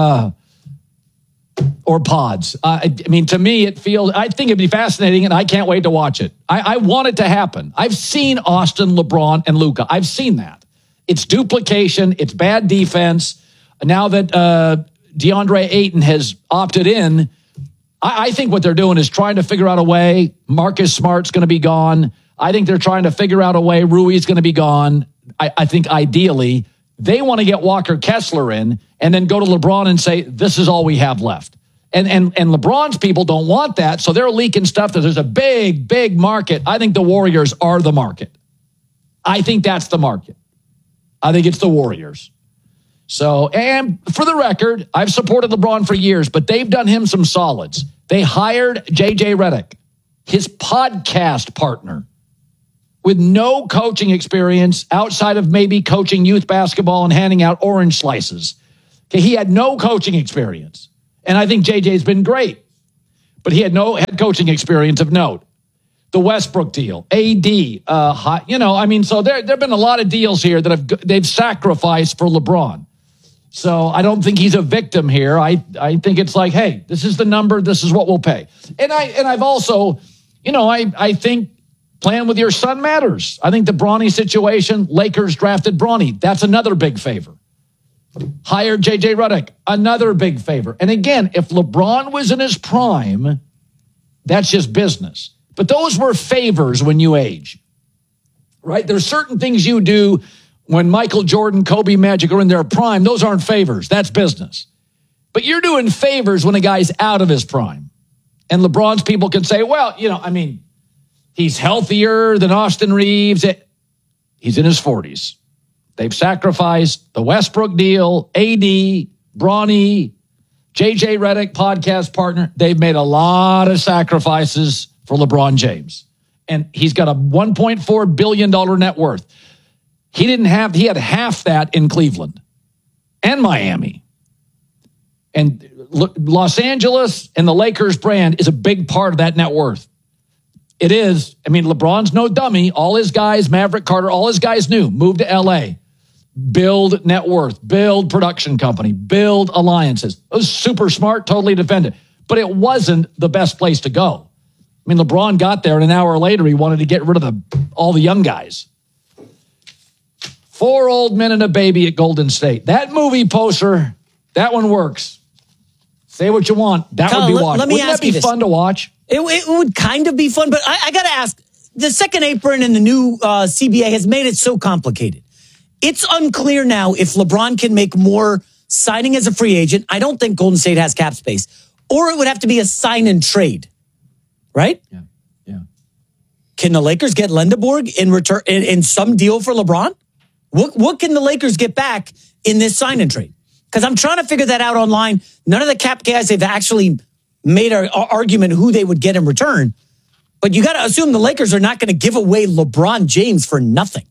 or Pods. I mean, to me, I think it'd be fascinating, and I can't wait to watch it. I want it to happen. I've seen Austin, LeBron, and Luka. I've seen that. It's duplication. It's bad defense. Now that DeAndre Ayton has opted in, I think what they're doing is trying to figure out a way. Marcus Smart's going to be gone. I think they're trying to figure out a way. Rui's going to be gone. I think ideally they want to get Walker Kessler in and then go to LeBron and say, this is all we have left. And LeBron's people don't want that, so they're leaking stuff that there's a big, big market. I think the Warriors are the market. I think that's the market. I think it's the Warriors. So, and for the record, I've supported LeBron for years, but they've done him some solids. They hired J.J. Redick, his podcast partner, with no coaching experience outside of maybe coaching youth basketball and handing out orange slices. Okay, he had no coaching experience. And I think JJ's been great, but he had no head coaching experience of note. The Westbrook deal, AD, so there have been a lot of deals here that they've sacrificed for LeBron. So I don't think he's a victim here. I think it's like, hey, this is the number, this is what we'll pay. And I've also, I think playing with your son matters. I think the Bronny situation, Lakers drafted Bronny. That's another big favor. Hired J.J. Redick, another big favor. And again, if LeBron was in his prime, that's just business. But those were favors when you age, right? There's certain things you do when Michael Jordan, Kobe, Magic are in their prime. Those aren't favors. That's business. But you're doing favors when a guy's out of his prime. And LeBron's people can say, well, he's healthier than Austin Reeves. He's in his 40s. They've sacrificed the Westbrook deal, AD, Bronny, J.J. Redick, podcast partner. They've made a lot of sacrifices for LeBron James. And he's got a $1.4 billion net worth. He had half that in Cleveland and Miami. And Los Angeles and the Lakers brand is a big part of that net worth. It is. LeBron's no dummy. All his guys, Maverick Carter, all his guys knew, move to L.A., build net worth, build production company, build alliances. It was super smart, totally defended. But it wasn't the best place to go. LeBron got there, and an hour later, he wanted to get rid of all the young guys. 4 old men and a baby at Golden State. That movie poster, that one works. Say what you want. That would be watched. Wouldn't that be fun to watch? It would kind of be fun, but I got to ask, the second apron and the new CBA has made it so complicated. It's unclear now if LeBron can make more signing as a free agent. I don't think Golden State has cap space. Or it would have to be a sign and trade. Right? Yeah. Can the Lakers get Lendeborg in return in some deal for LeBron? What can the Lakers get back in this sign and trade? Because I'm trying to figure that out online. None of the cap guys have actually made an argument who they would get in return. But you got to assume the Lakers are not going to give away LeBron James for nothing.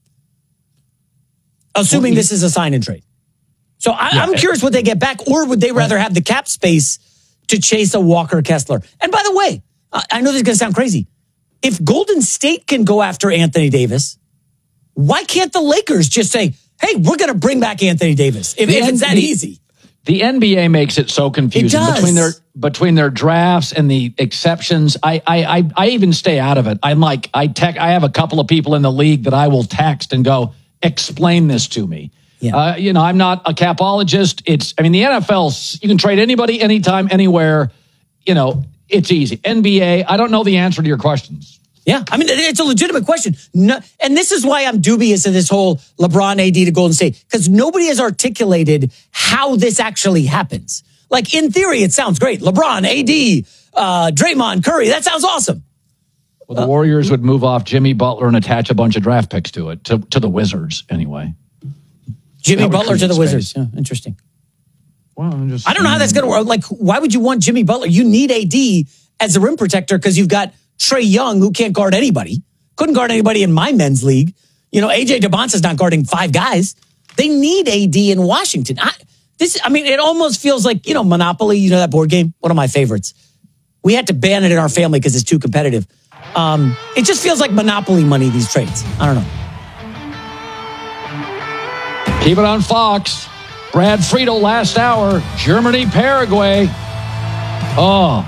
Assuming this is a sign and trade. So I'm curious what they get back, or would they rather have the cap space to chase a Walker Kessler? And by the way, I know this is going to sound crazy. If Golden State can go after Anthony Davis, why can't the Lakers just say, hey, we're going to bring back Anthony Davis if it's that easy? The NBA makes it so confusing between their drafts and the exceptions. I even stay out of it. I have a couple of people in the league that I will text and go, explain this to me. Yeah. I'm not a capologist. The NFL, you can trade anybody, anytime, anywhere. It's easy. NBA, I don't know the answer to your questions. Yeah, it's a legitimate question. No, and this is why I'm dubious of this whole LeBron AD to Golden State, because nobody has articulated how this actually happens. Like, in theory, it sounds great. LeBron, AD, Draymond, Curry, that sounds awesome. Well, the Warriors would move off Jimmy Butler and attach a bunch of draft picks to it, to the Wizards, anyway. Jimmy Butler to the Wizards. Yeah, interesting. Well, I don't know how that's going to work. Like, why would you want Jimmy Butler? You need AD as a rim protector because you've got Trae Young, who can't guard anybody. Couldn't guard anybody in my men's league. AJ DeBonsa's not guarding 5 guys. They need AD in Washington. It almost feels like, Monopoly, that board game? One of my favorites. We had to ban it in our family because it's too competitive. It just feels like Monopoly money, these trades. I don't know. Keep it on Fox. Brad Friedel, last hour. Germany, Paraguay. Oh,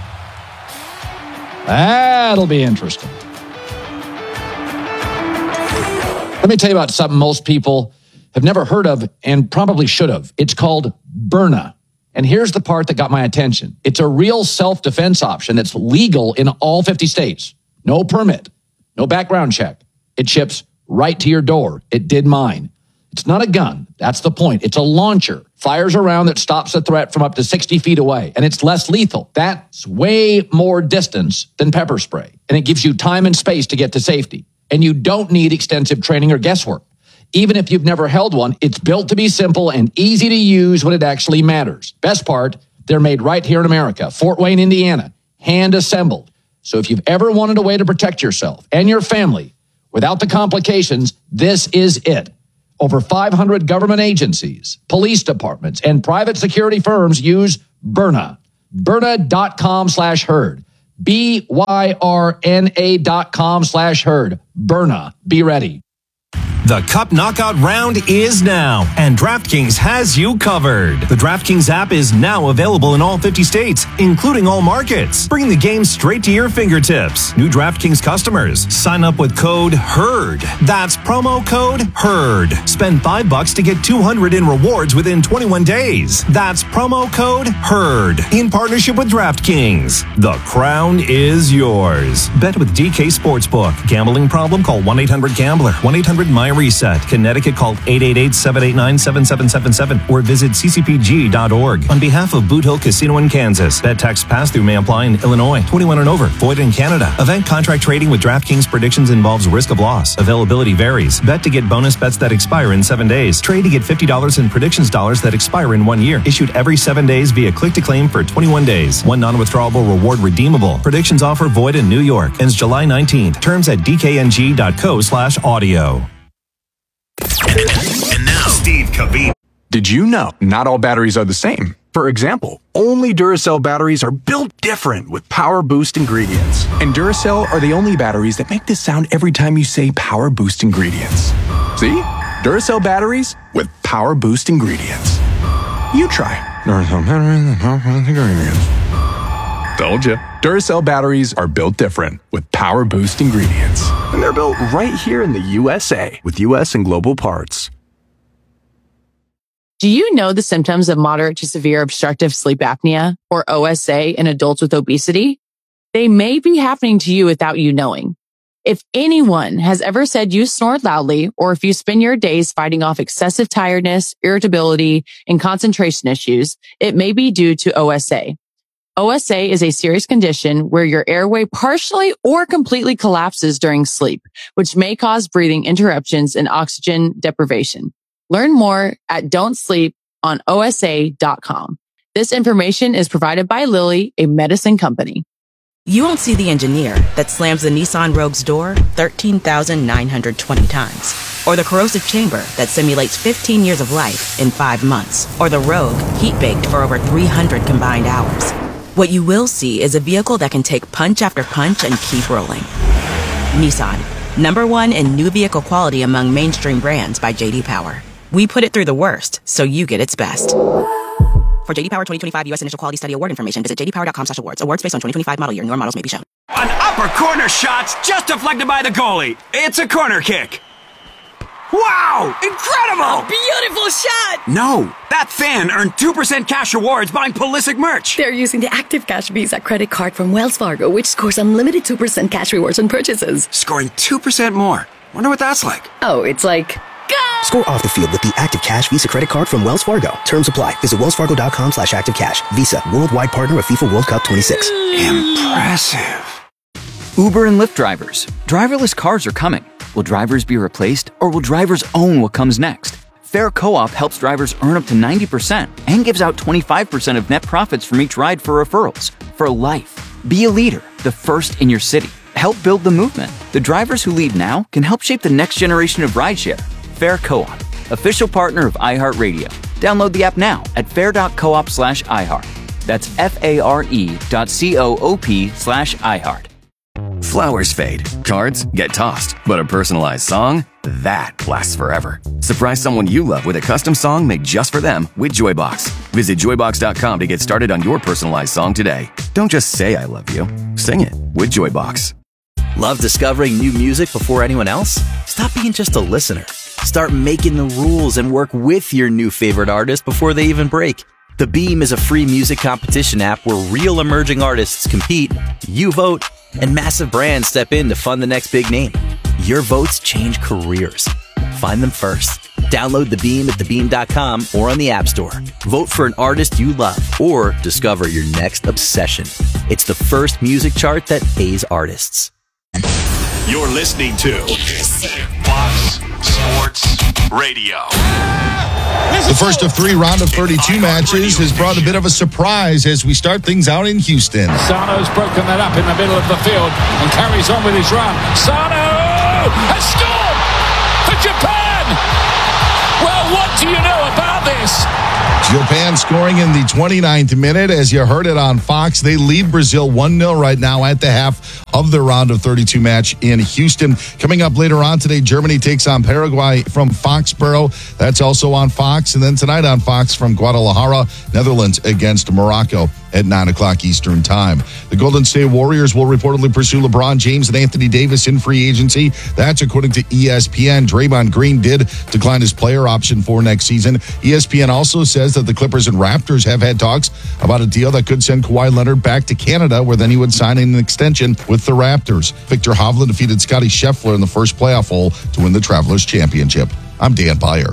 that'll be interesting. Let me tell you about something most people have never heard of and probably should have. It's called Byrna. And here's the part that got my attention. It's a real self-defense option that's legal in all 50 states. No permit, no background check. It ships right to your door. It did mine. It's not a gun. That's the point. It's a launcher. Fires a round that stops a threat from up to 60 feet away, and it's less lethal. That's way more distance than pepper spray, and it gives you time and space to get to safety. And you don't need extensive training or guesswork. Even if you've never held one, it's built to be simple and easy to use when it actually matters. Best part, they're made right here in America, Fort Wayne, Indiana, hand assembled. So if you've ever wanted a way to protect yourself and your family without the complications, this is it. Over 500 government agencies, police departments, and private security firms use Byrna. Byrna.com/herd. BYRNA.com/herd. Byrna. Be ready. The Cup Knockout Round is now, and DraftKings has you covered. The DraftKings app is now available in all 50 states, including all markets. Bring the game straight to your fingertips. New DraftKings customers, sign up with code HERD. That's promo code HERD. Spend $5 to get $200 in rewards within 21 days. That's promo code HERD. In partnership with DraftKings. The crown is yours. Bet with DK Sportsbook. Gambling problem? Call 1-800-GAMBLER. 1-800-MY-RESET. Connecticut, called 888-789-7777 or visit ccpg.org. On behalf of Boot Hill Casino in Kansas, bet tax pass-through may apply in Illinois. 21 and over. Void in Canada. Event contract trading with DraftKings predictions involves risk of loss. Availability varies. Bet to get bonus bets that expire in 7 days. Trade to get $50 in predictions dollars that expire in 1 year. Issued every 7 days via click-to-claim for 21 days. One non-withdrawable reward redeemable. Predictions offer void in New York. Ends July 19th. Terms at dkng.co/audio. And now, Steve Covey. Did you know not all batteries are the same? For example, only Duracell batteries are built different with Power Boost ingredients. And Duracell are the only batteries that make this sound every time you say Power Boost ingredients. See? Duracell batteries with Power Boost ingredients. You try. Duracell batteries with Power Boost ingredients. Told you. Duracell batteries are built different with Power Boost ingredients. And they're built right here in the USA with US and global parts. Do you know the symptoms of moderate to severe obstructive sleep apnea, or OSA, in adults with obesity? They may be happening to you without you knowing. If anyone has ever said you snore loudly, or if you spend your days fighting off excessive tiredness, irritability, and concentration issues, it may be due to OSA. OSA is a serious condition where your airway partially or completely collapses during sleep, which may cause breathing interruptions and oxygen deprivation. Learn more at don'tsleeponosa.com. This information is provided by Lilly, a medicine company. You won't see the engineer that slams the Nissan Rogue's door 13,920 times, or the corrosive chamber that simulates 15 years of life in 5 months, or the Rogue heat-baked for over 300 combined hours. What you will see is a vehicle that can take punch after punch and keep rolling. Nissan, #1 in new vehicle quality among mainstream brands by J.D. Power. We put it through the worst, so you get its best. For J.D. Power 2025 U.S. Initial Quality Study Award information, visit jdpower.com/awards. Awards based on 2025 model year. Newer models may be shown. An upper corner shot's just deflected by the goalie. It's a corner kick. Wow! Incredible! A beautiful shot! No, that fan earned 2% cash rewards buying Pulisic merch. They're using the Active Cash Visa credit card from Wells Fargo, which scores unlimited 2% cash rewards on purchases. Scoring 2% more. Wonder what that's like. Oh, it's like... Score off the field with the Active Cash Visa credit card from Wells Fargo. Terms apply. Visit wellsfargo.com/activecash. Visa, worldwide partner of FIFA World Cup 26. Impressive. Uber and Lyft drivers. Driverless cars are coming. Will drivers be replaced, or will drivers own what comes next? Fair Co-op helps drivers earn up to 90% and gives out 25% of net profits from each ride for referrals. For life. Be a leader, the first in your city. Help build the movement. The drivers who lead now can help shape the next generation of rideshare. Fair Co-op, official partner of iHeartRadio. Download the app now at fair.coop/iHeart. That's FARE.coop/iHeart. Flowers fade, cards get tossed, but a personalized song, that lasts forever. Surprise someone you love with a custom song made just for them with Joybox. Visit joybox.com to get started on your personalized song today. Don't just say I love you, sing it with Joybox. Love discovering new music before anyone else? Stop being just a listener. Start making the rules and work with your new favorite artist before they even break. The Beam is a free music competition app where real emerging artists compete, you vote, and massive brands step in to fund the next big name. Your votes change careers. Find them first. Download The Beam at thebeam.com or on the App Store. Vote for an artist you love or discover your next obsession. It's the first music chart that pays artists. You're listening to Fox Sports Radio. The first of 3 round of 32 matches has brought a bit of a surprise as we start things out in Houston. Sano's broken that up in the middle of the field and carries on with his run. Sano has scored for Japan! Well, what do you know about this? Japan scoring in the 29th minute. As you heard it on Fox, they lead Brazil 1-0 right now at the half of the round of 32 match in Houston. Coming up later on today, Germany takes on Paraguay from Foxborough. That's also on Fox. And then tonight on Fox from Guadalajara, Netherlands against Morocco at 9 o'clock Eastern time. The Golden State Warriors will reportedly pursue LeBron James and Anthony Davis in free agency. That's according to ESPN. Draymond Green did decline his player option for next season. ESPN also says that the Clippers and Raptors have had talks about a deal that could send Kawhi Leonard back to Canada, where then he would sign an extension with the Raptors. Victor Hovland defeated Scottie Scheffler in the first playoff hole to win the Travelers Championship. I'm Dan Beyer.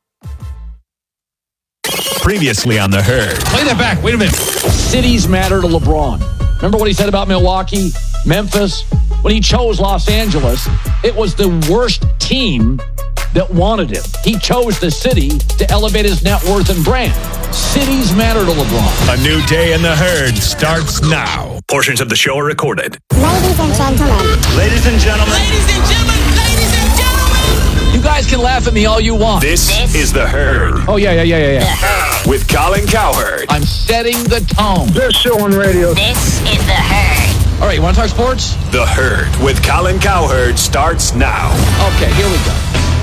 Previously on The Herd. Play that back. Wait a minute. Cities matter to LeBron. Remember what he said about Milwaukee, Memphis? When he chose Los Angeles, it was the worst team that wanted him. He chose the city to elevate his net worth and brand. Cities matter to LeBron. A new day in The Herd starts now. Portions of the show are recorded. Ladies and gentlemen. Ladies and gentlemen. Ladies and gentlemen. Ladies and gentlemen. You guys can laugh at me all you want. This is The Herd. Oh, yeah. With Colin Cowherd. I'm setting the tone. Best show on radio. This is The Herd. All right, you want to talk sports? The Herd with Colin Cowherd starts now. Okay, here we go.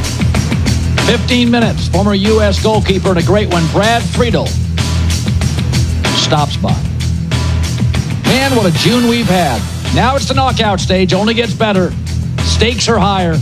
15 minutes. Former U.S. goalkeeper and a great one, Brad Friedel, stops by. Man, what a June we've had. Now it's the knockout stage. Only gets better. Stakes are higher.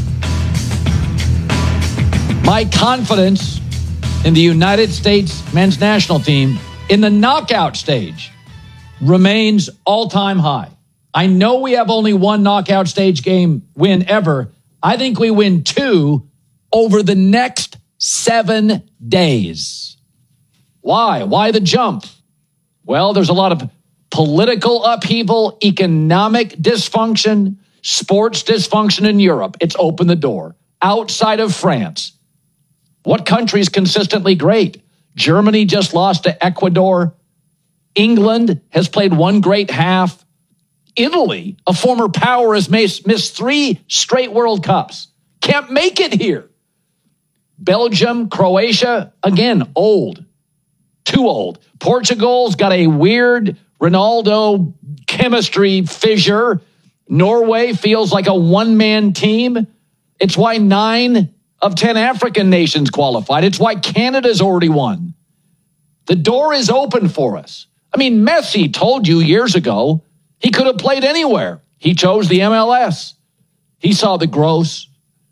My confidence in the United States men's national team in the knockout stage remains all-time high. I know we have only one knockout stage game win ever. I think we win 2 over the next 7 days. Why? Why the jump? Well, there's a lot of political upheaval, economic dysfunction, sports dysfunction in Europe. It's opened the door. Outside of France, what country is consistently great? Germany just lost to Ecuador. England has played one great half. Italy, a former power, has missed 3 straight World Cups. Can't make it here. Belgium, Croatia, again, old. Too old. Portugal's got a weird Ronaldo chemistry fissure. Norway feels like a one-man team. It's why 9 of 10 African nations qualified. It's why Canada's already won. The door is open for us. I mean, Messi told you years ago he could have played anywhere. He chose the MLS. He saw the growth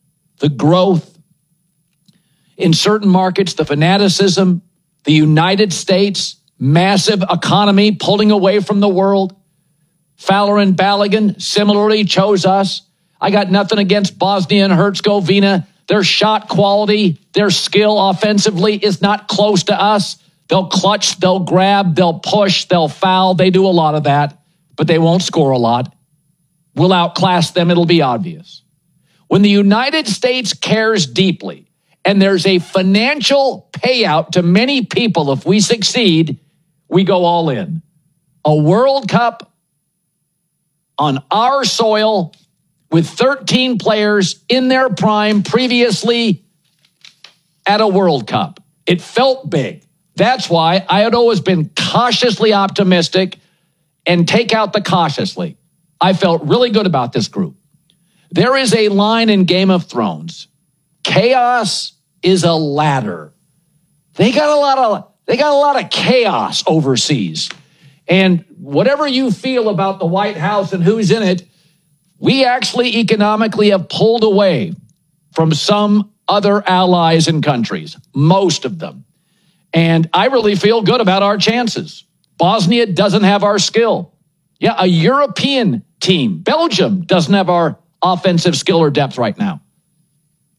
in certain markets, the fanaticism, the United States, massive economy pulling away from the world. Fowler and Balogun similarly chose us. I got nothing against Bosnia and Herzegovina. Their shot quality, their skill offensively is not close to us. They'll clutch, they'll grab, they'll push, they'll foul. They do a lot of that, but they won't score a lot. We'll outclass them. It'll be obvious. When the United States cares deeply and there's a financial payout to many people if we succeed, we go all in. A World Cup on our soil with 13 players in their prime previously at a World Cup. It felt big. That's why I had always been cautiously optimistic and take out the cautiously. I felt really good about this group. There is a line in Game of Thrones. Chaos is a ladder. They got a lot of chaos overseas. And whatever you feel about the White House and who's in it, we actually economically have pulled away from some other allies and countries, most of them. And I really feel good about our chances. Bosnia doesn't have our skill. Yeah, a European team, Belgium, doesn't have our offensive skill or depth right now.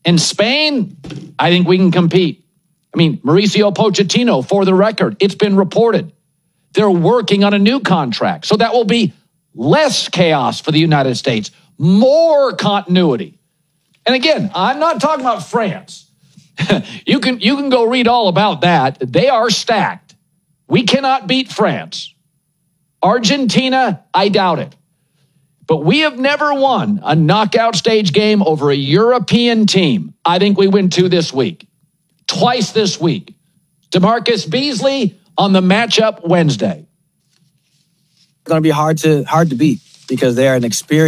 In Spain, I think we can compete. I mean, Mauricio Pochettino, for the record, it's been reported, they're working on a new contract. So that will be less chaos for the United States, more continuity. And again, I'm not talking about France. You can go read all about that. They are stacked. We cannot beat France. Argentina, I doubt it. But we have never won a knockout stage game over a European team. I think we win 2 this week. Twice this week. DeMarcus Beasley on the matchup Wednesday. It's going to be hard to beat because they are an experienced